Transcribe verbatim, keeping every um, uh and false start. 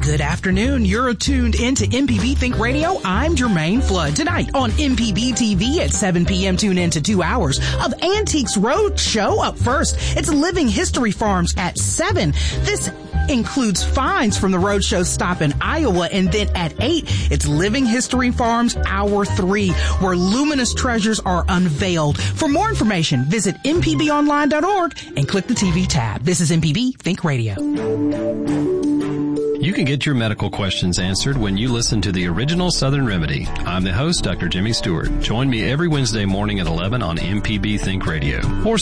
Good afternoon. You're tuned into M P B Think Radio. I'm Jermaine Flood. Tonight on M P B T V at seven p.m. tune in to two hours of Antiques Roadshow. Up first, it's Living History Farms at seven. This includes finds from the Roadshow stop in Iowa. And then at eight, it's Living History Farms Hour three, where luminous treasures are unveiled. For more information, visit m p b online dot org and click the T V tab. This is M P B Think Radio. You can get your medical questions answered when you listen to the original Southern Remedy. I'm the host, Doctor Jimmy Stewart. Join me every Wednesday morning at eleven on M P B Think Radio. Or